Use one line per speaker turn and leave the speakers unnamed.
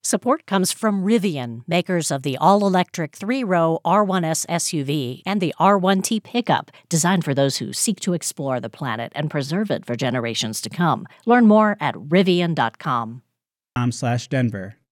Support comes from Rivian, makers of the all-electric 3-row R1S SUV and the R1T pickup, designed for those who seek to explore the planet and preserve it for generations to come. Learn more at Rivian.com.
/Denver.